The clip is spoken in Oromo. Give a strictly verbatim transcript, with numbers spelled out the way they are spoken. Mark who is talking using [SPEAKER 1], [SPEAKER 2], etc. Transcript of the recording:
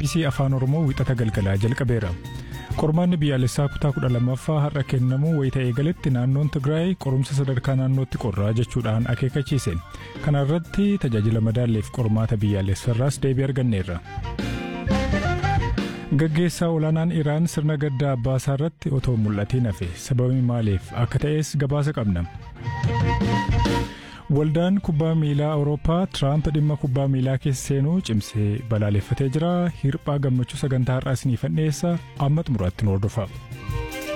[SPEAKER 1] B C Afaan Oromoo wixata galgalaa jalqabeera. Qormaanni biyyaalessaa kutaa kudha lammaffaa har'a kennamu wayita eegaletti naannoon Tigraay qorumsa sadarkaa naannootti qorraa jechuudhaan akeekachiise. Kana irratti tajaajila madaalleef qormaata biyyaalessaarraas deebii arganneerra. Gaggeessaa olaanaan Iraan sirna gaddaa abbaasaa irratti otoo mul'atiin hafe sababii maaliif akka ta'es gabaasa qabna. Waldaan kubbaa miilaa Awurooppaa Tiraamp dhimma kubbaa miilaa keessa seenuu cimsee balaaleffatee jira. Hirphaa gammachuu sagantaa har'aa isiniif dhiyeessa amma xumuraatti nu hordofa.